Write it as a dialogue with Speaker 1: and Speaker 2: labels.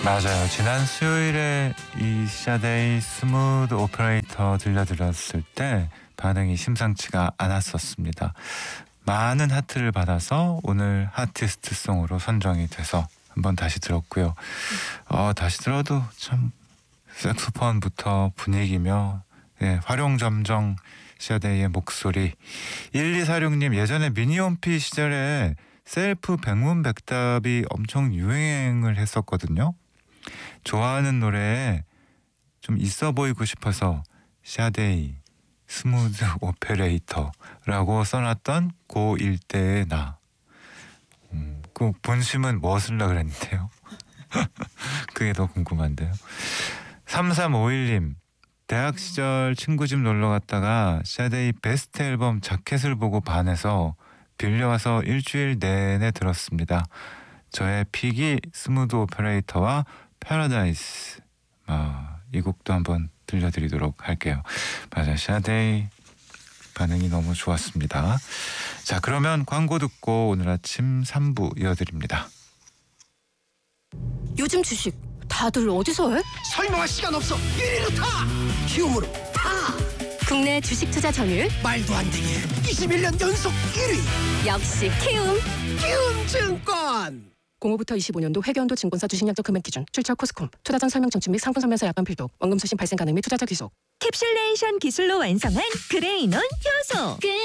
Speaker 1: 맞아요. 지난 수요일에 이 샤데이 스무드 오퍼레이터 들려드렸을 때 반응이 심상치가 않았었습니다. 많은 하트를 받아서 오늘 아티스트송으로 선정이 돼서 한번 다시 들었고요. 다시 들어도 참 색소폰부터 분위기며 활용점정 샤데이의 목소리. 1246님, 예전에 미니홈피 시절에 셀프 백문백답이 엄청 유행을 했었거든요. 좋아하는 노래에 좀 있어 보이고 싶어서 샤데이 스무드 오페레이터라고 써놨던 고1 때의 나. 그 본심은 뭐 쓰려고 그랬는데요. 그게 더 궁금한데요. 3351님, 대학 시절 친구 집 놀러 갔다가 샤데이 베스트 앨범 자켓을 보고 반해서 빌려와서 일주일 내내 들었습니다. 저의 픽이 스무드 오퍼레이터와 패러다이스. 이 곡도 한번 들려드리도록 할게요. 맞아, 샤데이 반응이 너무 좋았습니다. 자, 그러면 광고 듣고 오늘 아침 3부 이어드립니다.
Speaker 2: 요즘 주식 다들 어디서 해?
Speaker 3: 설명할 시간 없어. 1위로 타. 키움으로 타.
Speaker 2: 국내 주식 투자 점유율
Speaker 3: 말도 안 되게 21년 연속 1위.
Speaker 2: 역시 키움.
Speaker 3: 키움증권.
Speaker 2: 05부터 25년도 회계연도 증권사 주식약정 금액 기준 출처 코스콤 투자 전 설명 청취 및 상품 설명서 약관 필독 원금 수신 발생 가능 및 투자자 귀속
Speaker 4: 캡슐레이션 기술로 완성한 그레이논 효소.